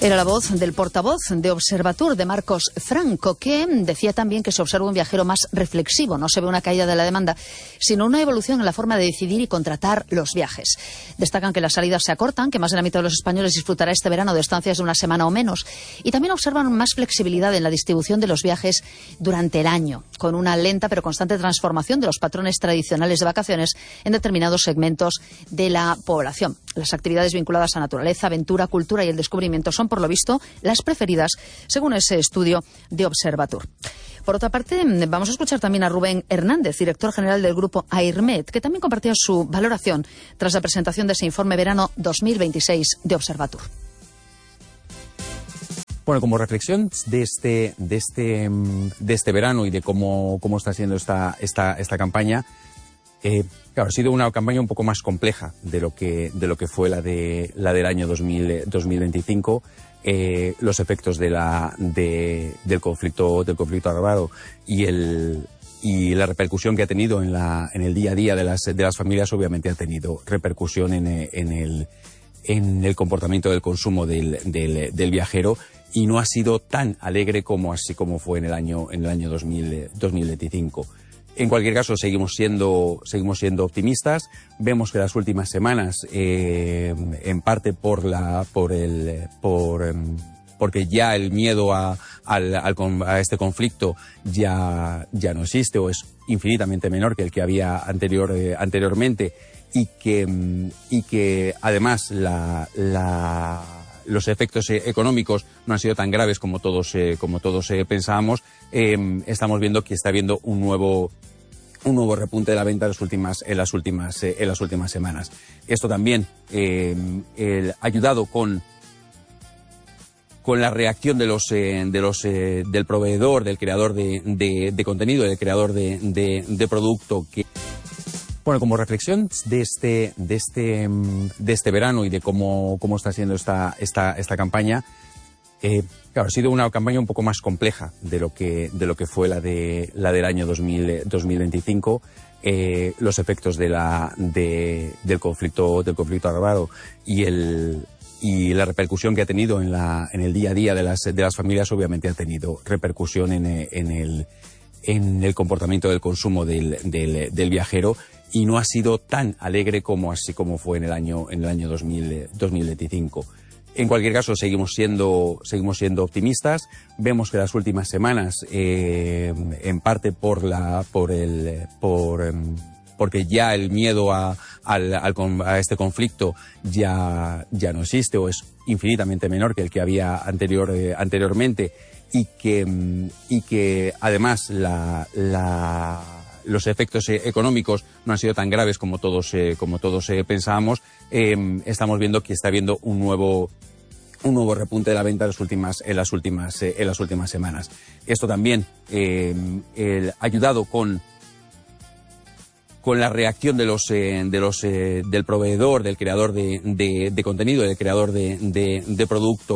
Era la voz del portavoz de Observatur, de Marcos Franco, que decía también que se observa un viajero más reflexivo. No se ve una caída de la demanda, sino una evolución en la forma de decidir y contratar los viajes. Destacan que las salidas se acortan, que más de la mitad de los españoles disfrutará este verano de estancias de una semana o menos. Y también observan más flexibilidad en la distribución de los viajes durante el año, con una lenta pero constante transformación de los patrones tradicionales de vacaciones en determinados segmentos de la población. Las actividades vinculadas a naturaleza, aventura, cultura y el descubrimiento son, por lo visto, las preferidas, según ese estudio de Observatur. Por otra parte, vamos a escuchar también a Rubén Hernández, director general del grupo AIRMED, que también compartía su valoración tras la presentación de ese informe verano 2026 de Observatur. Bueno, como reflexión de este verano y de cómo está siendo esta campaña, claro, ha sido una campaña un poco más compleja de lo que fue la del año 2025. Los efectos del conflicto armado y la repercusión que ha tenido en el día a día de las familias, obviamente ha tenido repercusión en el comportamiento del consumo del viajero, y no ha sido tan alegre como fue en el año 2025. En cualquier caso, seguimos siendo optimistas. Vemos que las últimas semanas, en parte porque ya el miedo a este conflicto ya no existe, o es infinitamente menor que el que había anteriormente, y que además los efectos económicos no han sido tan graves como todos pensábamos. Estamos viendo que está habiendo un nuevo repunte de la venta en las últimas semanas. Esto también ha ayudado con la reacción del proveedor, del creador de contenido, del creador de producto. Bueno, como reflexión de este verano y de cómo está siendo esta campaña, claro, ha sido una campaña un poco más compleja de lo que fue la del año 2025. Los efectos del conflicto armado y la repercusión que ha tenido en el día a día de las familias, obviamente ha tenido repercusión en el comportamiento del consumo del viajero, y no ha sido tan alegre como fue en el año 2025. En cualquier caso, seguimos siendo optimistas. Vemos que las últimas semanas, en parte porque ya el miedo a este conflicto ya no existe, o es infinitamente menor que el que había anteriormente, y que además los efectos económicos no han sido tan graves como todos pensábamos. Estamos viendo que está habiendo un nuevo repunte de la venta en las últimas semanas. Esto también ha ayudado con la reacción del proveedor, del creador de contenido, del creador de producto.